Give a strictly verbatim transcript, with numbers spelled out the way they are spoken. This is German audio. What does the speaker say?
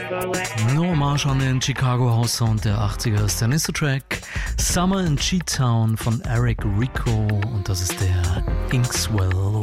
No Hommage an den Chicago House Sound der achtziger ist der nächste Track. Summer in G-Town von Eric Rico und das ist der Inkswell